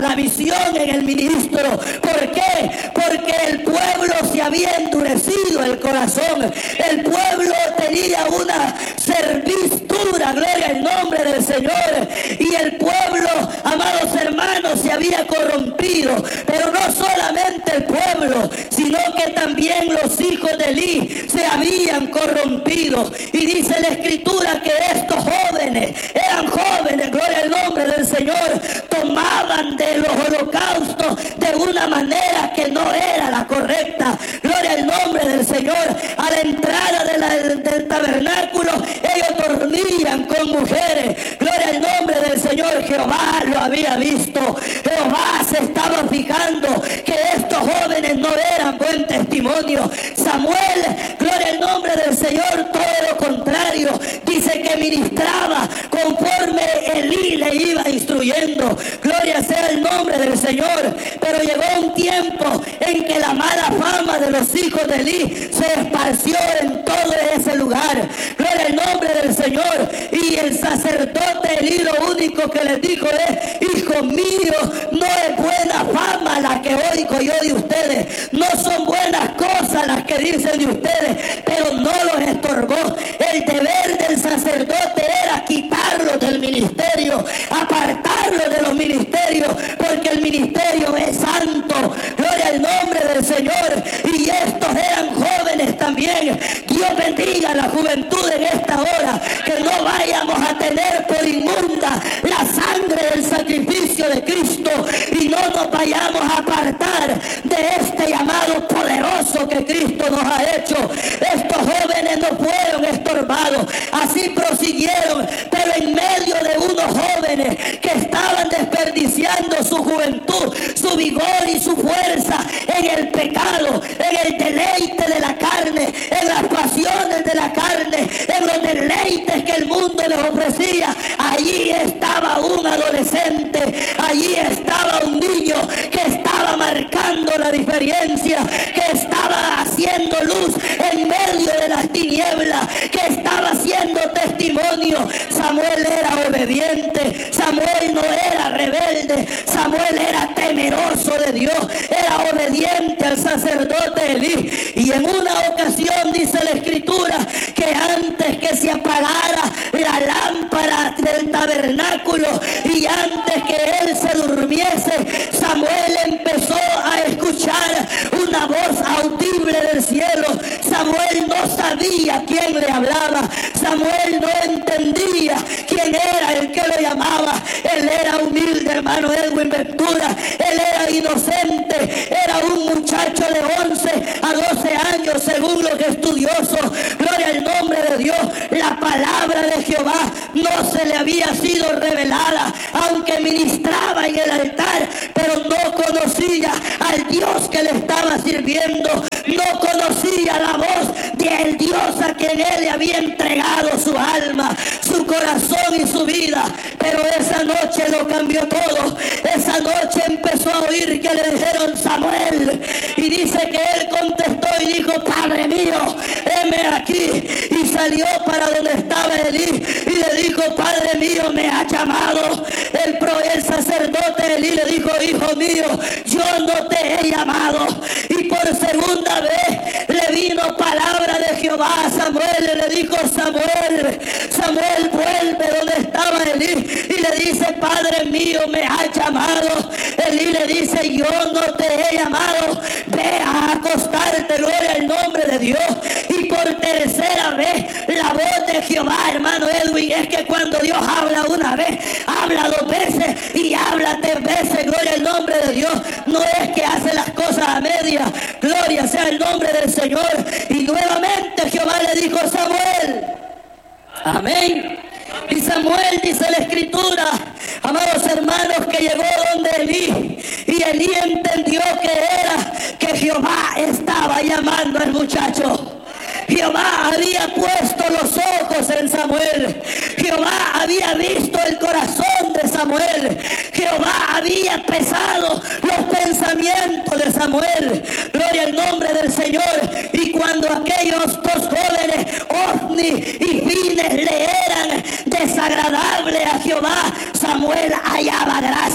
la visión en el ministro. ¿Por qué? Porque el pueblo se había endurecido el corazón. El pueblo tenía una servidumbre, gloria al nombre del Señor. Y el pueblo, amados hermanos, se había corrompido. Pero no solamente el pueblo, sino que también los hijos de Elí se habían corrompido. Y dice la Escritura que estos jóvenes, eran jóvenes, gloria al nombre del Señor, tomaban de los holocaustos de una manera que no era la correcta. Gloria al nombre del Señor. A la entrada del tabernáculo, ellos dormían con mujeres. Gloria al nombre del Señor. Jehová lo había visto. Jehová se estaba fijando que estos jóvenes no eran buen testimonio. Samuel, gloria al nombre del Señor, todo lo contrario. Dice que ministraba conforme Elí le iba instruyendo. Gloria sea el nombre del Señor. Pero llegó un tiempo en que la mala fama de los hijos de Elí se esparció en todo ese lugar. Gloria al nombre del Señor. Y el sacerdote Elí lo único que les dijo es: hijo mío, no es buena fama la que oigo yo de ustedes. No son buenas cosas las que dicen de ustedes, pero no los estorbó. El deber del sacerdote era quitarlos del ministerio, apartarlos de los ministerios, porque el ministerio es santo. Gloria al nombre del Señor. Y estos eran jóvenes también. Dios bendiga a la juventud en esta hora, que no vayamos a tener por inmunda la sangre del sacrificio de Cristo y no nos vayamos a apartar de este llamado poderoso que Cristo nos ha hecho. Estos jóvenes no fueron estorbados, así prosiguieron, pero en medio de unos jóvenes que estaban desperdiciando su juventud, su vigor y su fuerza en el pecado, en el deleite de la carne, en las pasiones de la carne, en los deleites que el mundo les ofrecía. Allí estaba un adolescente, allí estaba un niño que estaba marcando la diferencia, que estaba haciendo luz en medio de las tinieblas, que estaba haciendo testimonio. Samuel era obediente, Samuel no era rebelde, Samuel era temeroso de Dios, era obediente al sacerdote Elí. Y en una ocasión dice la Escritura que antes que se apagara la lámpara del tabernáculo y antes que él se durmiese, Samuel empezó a escuchar una voz audible del cielo. Samuel no sabía quién le hablaba, Samuel no entendía quién era el que lo llamaba. Él era humilde, hermano Edwin Ventura, él era inocente, era un muchacho de 11 a 12 años según los estudiosos. Gloria al nombre de Dios. La palabra de Jehová no se le había sido revelada, aunque ministraba en el altar, pero no conocía al Dios que le estaba sirviendo, no conocía la voz del Dios a quien él le había entregado su alma, su corazón y su vida. Pero esa noche lo cambió todo. Esa noche empezó a oír que le dijeron: Samuel. Y dice que él contestó y dijo: Padre mío, heme aquí. Y salió para donde estaba Elí y le dijo: Padre mío, me ha llamado. El sacerdote Elí le dijo: hijo mío, yo no te he llamado. Y por segunda vez le vino palabra de Jehová a Samuel y le dijo: Samuel, Samuel, vuelve donde estaba Elí. Y le dice: Padre mío, me ha llamado. Elí le dice: yo no te he llamado, ve a acostarte. Gloria al nombre de Dios. Y por tercera vez la voz de Jehová, hermano Edwin, es que cuando Dios habla una vez, habla dos veces y habla tres veces. Gloria al nombre de Dios. No es que hace las cosas a media. Gloria sea el nombre del Señor. Y nuevamente Jehová le dijo: Samuel. Amén. Y Samuel, dice la Escritura, amados hermanos, que llegó donde Elí, y Elí entendió que Jehová estaba llamando al muchacho. Jehová había puesto los ojos en Samuel. Jehová había visto el corazón de Samuel. Jehová había pesado los pensamientos de Samuel. Gloria al nombre del Señor. Y cuando aquellos dos jóvenes, Ofni y Fines, le eran desagradables a Jehová, Samuel hallaba gracia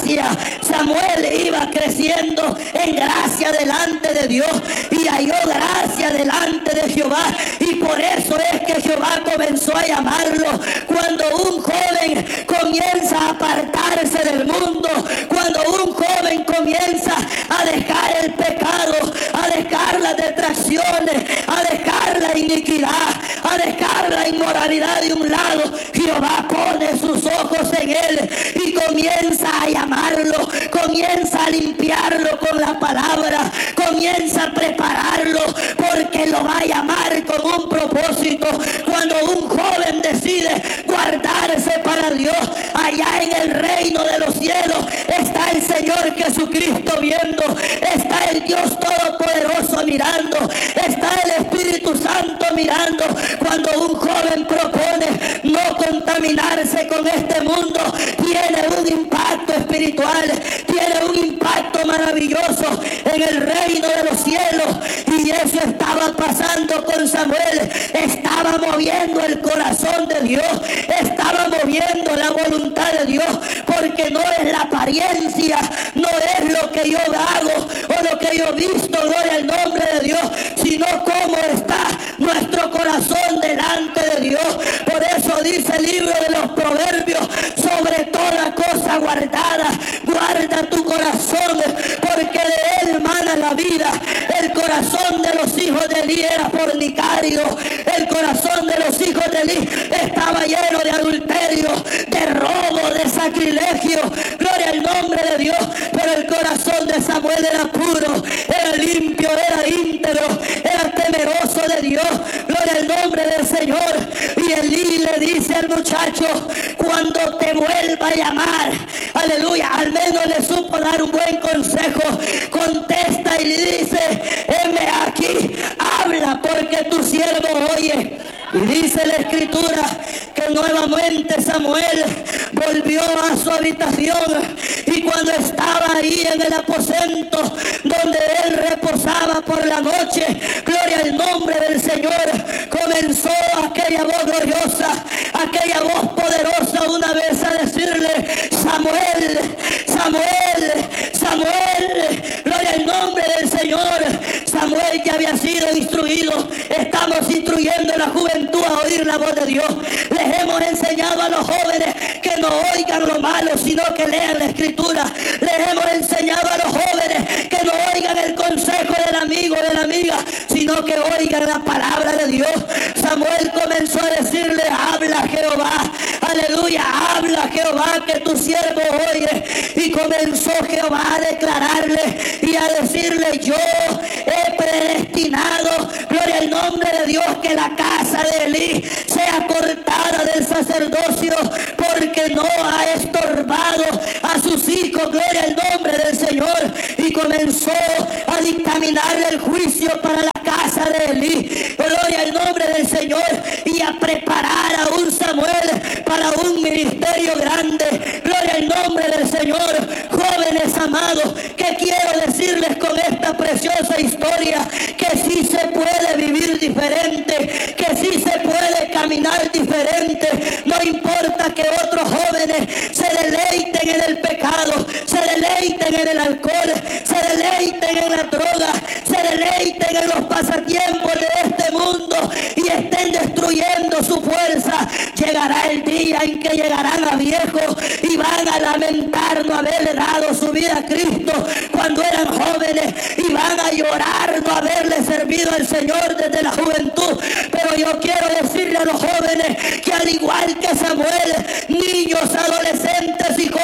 gracia. Samuel iba creciendo en gracia delante de Dios y halló gracia delante de Jehová, y por eso es que Jehová comenzó a llamarlo. Cuando un joven comienza a apartarse del mundo, cuando un joven comienza a dejar el pecado, a dejar las detracciones, a dejar la iniquidad, a dejar la inmoralidad de un lado, Jehová pone sus ojos en él y comienza a llamarlo, comienza a limpiarlo con la palabra, comienza a prepararlo, porque lo va a llamar con un propósito. Cuando un joven decide guardarse para Dios, allá en el reino de los cielos está el Señor Jesucristo viendo, está el Dios Todopoderoso mirando, está el Espíritu Santo mirando. Cuando un joven propone no contaminarse con este mundo, tiene un impacto espiritual, tiene un impacto maravilloso en el reino de los cielos. Y eso estaba pasando con Samuel. Estaba moviendo el corazón de Dios, estaba moviendo la voluntad de Dios, porque no es la apariencia, no es lo que yo hago o lo que yo he visto, gloria al nombre de Dios, sino cómo está nuestro corazón delante de Dios. Por eso dice el libro de los Proverbios: sobre toda cosa guardada, guarda tu corazón, porque de él mana la vida. El corazón de los hijos de Elí era fornicario, el corazón de los hijos de Elí estaba lleno de adulterio, de robo, de sacrilegio, gloria al nombre de Dios. Pero el corazón de Samuel era puro, era limpio, era íntegro, era temeroso de Dios, gloria al nombre del Señor. Y Elí le dice al muchacho: cuando te vuelva a llamar, aleluya, al menos le supo dar un buen consejo, contesta y le dice: heme aquí, habla, porque tu siervo oye. Y dice la escritura que nuevamente Samuel volvió a su habitación, y cuando estaba ahí en el aposento donde él reposaba por la noche, gloria al nombre del Señor, comenzó aquella voz gloriosa, aquella voz poderosa una vez a decirle: Samuel, Samuel, Samuel, gloria al nombre del Señor. Samuel ya había sido instruido. Estamos instruyendo a la juventud a oír la voz de Dios. Les hemos enseñado a los jóvenes que no oigan lo malo, sino que lean la escritura. Les hemos enseñado a los jóvenes que no oigan el consejo del amigo o de la amiga, sino que oigan la palabra de Dios. Samuel comenzó a decirle: habla Jehová, aleluya, habla Jehová, que tu siervo oye. Y comenzó Jehová a declararle y a decirle: yo he predestinado, gloria al nombre de Dios, que la casa de Elí sea cortada del sacerdocio, porque no ha estorbado a sus hijos, gloria al nombre del Señor. Y comenzó a dictaminarle el juicio para la casa de Elí, gloria al nombre del Señor, y a preparar a un Samuel para un ministerio grande, gloria al nombre del Señor. Jóvenes amados, ¿qué quiero decirles con esta preciosa historia? Que sí se puede vivir diferente, que sí se puede caminar diferente. No importa que otros jóvenes se deleiten en el pecado, se deleiten en el alcohol, se deleiten en la droga, se deleiten en los pasatiempos de este mundo y estén destruyendo su fuerza. Llegará el día en que llegarán a viejos y van a lamentar no haberle dado su vida a Cristo cuando eran jóvenes, y van a llorar no haberle servido al Señor desde la juventud. Pero yo quiero decirle a los jóvenes que, al igual que Samuel, niños, adolescentes y jóvenes